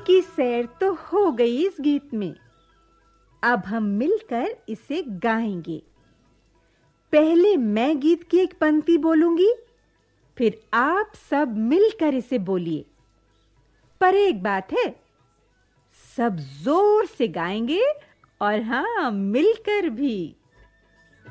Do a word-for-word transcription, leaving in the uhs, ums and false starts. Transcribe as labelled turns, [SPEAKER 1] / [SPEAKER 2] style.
[SPEAKER 1] की सैर तो हो गई इस गीत में। अब हम मिलकर इसे गाएंगे। पहले मैं गीत की एक पंक्ति बोलूंगी, फिर आप सब मिलकर इसे बोलिए। पर एक बात है, सब जोर से गाएंगे और हाँ, मिलकर भी।